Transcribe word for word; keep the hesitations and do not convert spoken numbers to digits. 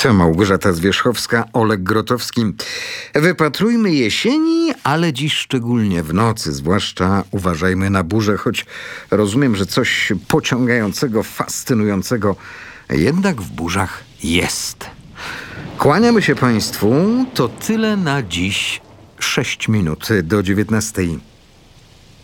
To Małgorzata Zwierzchowska, Oleg Grotowski. Wypatrujmy jesieni, ale dziś szczególnie w nocy. Zwłaszcza uważajmy na burzę, choć rozumiem, że coś pociągającego, fascynującego jednak w burzach jest. Kłaniamy się Państwu. To tyle na dziś. Sześć minut do dziewiętnastej.